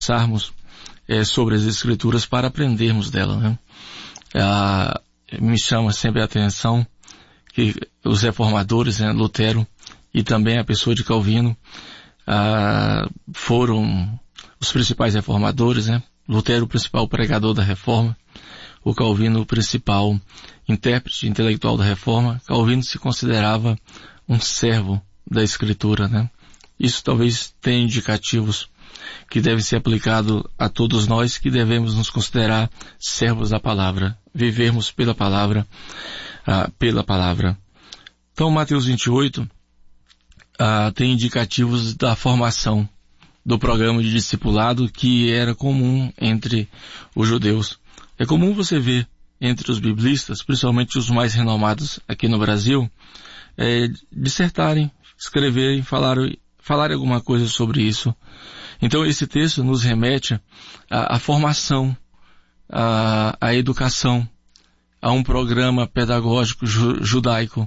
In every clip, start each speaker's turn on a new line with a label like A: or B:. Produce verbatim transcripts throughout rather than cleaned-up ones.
A: pensarmos é, sobre as Escrituras para aprendermos dela, né? Ah, me chama sempre a atenção que os reformadores, né, Lutero e também a pessoa de Calvino, ah, foram os principais reformadores, né? Lutero, o principal pregador da Reforma, o Calvino, o principal intérprete intelectual da Reforma. Calvino se considerava um servo da Escritura, né? Isso talvez tenha indicativos que devem ser aplicados a todos nós, que devemos nos considerar servos da palavra, vivermos pela palavra, ah, pela palavra. Então, Mateus vinte e oito ah, tem indicativos da formação do programa de discipulado que era comum entre os judeus. É comum você ver entre os biblistas, principalmente os mais renomados aqui no Brasil, é, dissertarem, escreverem, falarem, falarem alguma coisa sobre isso. Então esse texto nos remete à, à formação, à, à educação, a um programa pedagógico ju, judaico.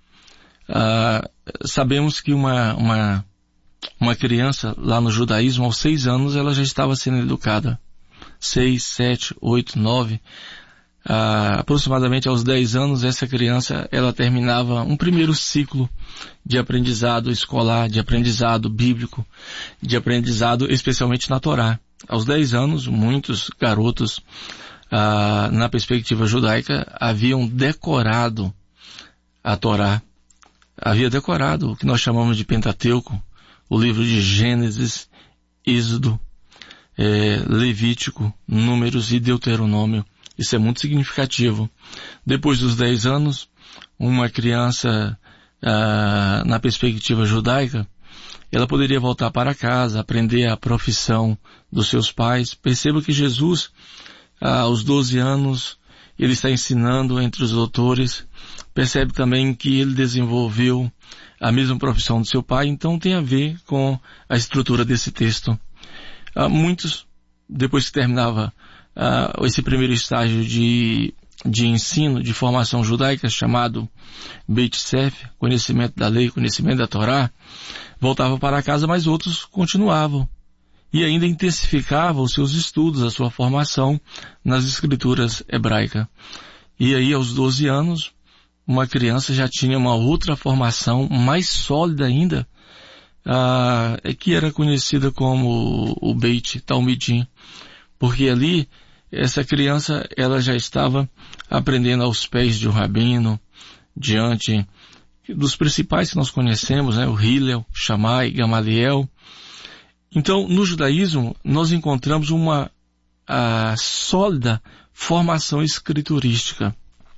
A: Ah, sabemos que uma, uma, uma criança lá no judaísmo, aos seis anos, ela já estava sendo educada. Seis, sete, oito, nove, ah, aproximadamente aos dez anos, essa criança, ela terminava um primeiro ciclo de aprendizado escolar, de aprendizado bíblico, de aprendizado especialmente na Torá. Aos dez anos, muitos garotos, ah, na perspectiva judaica, haviam decorado a Torá, havia decorado o que nós chamamos de Pentateuco, o livro de Gênesis, Êxodo, É, Levítico, Números e Deuteronômio. Isso é muito significativo. Depois dos dez anos, uma criança, ah, na perspectiva judaica, ela poderia voltar para casa, aprender a profissão dos seus pais. Perceba que Jesus, ah, aos doze anos, ele está ensinando entre os doutores. Percebe também que ele desenvolveu a mesma profissão do seu pai, então tem a ver com a estrutura desse texto. Uh, muitos, depois que terminava uh, esse primeiro estágio de, de ensino, de formação judaica, chamado Beit Sefer, conhecimento da lei, conhecimento da Torá, voltavam para casa, mas outros continuavam e ainda intensificavam os seus estudos, a sua formação nas escrituras hebraicas. E aí, aos doze anos, uma criança já tinha uma outra formação mais sólida ainda, Ah, que era conhecida como o Beit Talmidim, porque ali essa criança ela já estava aprendendo aos pés de um rabino, diante dos principais que nós conhecemos, né, o Hillel, Shammai, Gamaliel. Então, no judaísmo, nós encontramos uma a, sólida formação escriturística.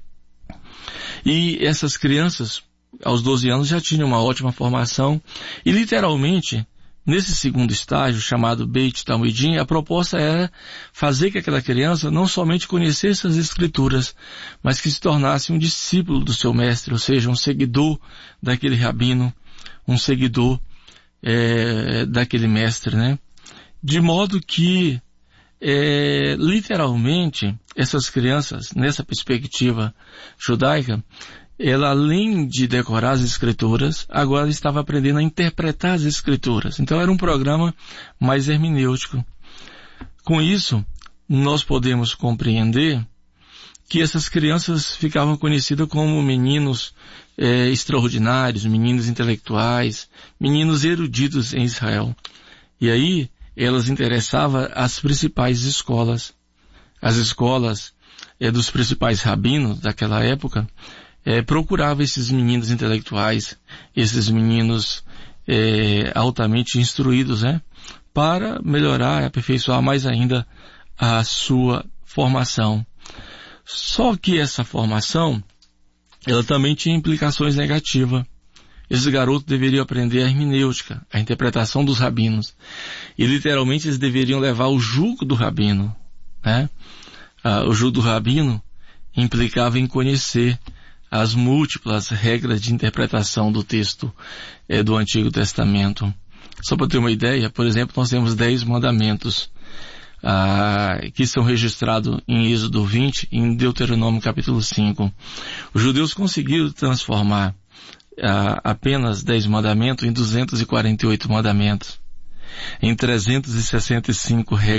A: E essas crianças, aos doze anos, já tinha uma ótima formação e, literalmente, nesse segundo estágio, chamado Beit Talmidim, a proposta era fazer que aquela criança não somente conhecesse as Escrituras, mas que se tornasse um discípulo do seu mestre, ou seja, um seguidor daquele rabino, um seguidor é, daquele mestre, né? De modo que, é, literalmente, essas crianças, nessa perspectiva judaica, ela, além de decorar as escrituras, agora estava aprendendo a interpretar as escrituras. Então era um programa mais hermenêutico. Com isso, nós podemos compreender que essas crianças ficavam conhecidas como meninos é, extraordinários, meninos intelectuais, meninos eruditos em Israel. E aí, elas interessavam as principais escolas. As escolas é, dos principais rabinos daquela época, É, procurava esses meninos intelectuais, esses meninos é, altamente instruídos, né, para melhorar e aperfeiçoar mais ainda a sua formação. Só que essa formação, ela também tinha implicações negativas. Esses garotos deveriam aprender a hermenêutica, a interpretação dos rabinos. E literalmente eles deveriam levar o jugo do rabino, né? Ah, o jugo do rabino implicava em conhecer as múltiplas regras de interpretação do texto é, do Antigo Testamento. Só para ter uma ideia, por exemplo, nós temos dez mandamentos ah, que são registrados em Êxodo vinte e em Deuteronômio capítulo cinco. Os judeus conseguiram transformar ah, apenas dez mandamentos em duzentos e quarenta e oito mandamentos. em trezentos e sessenta e cinco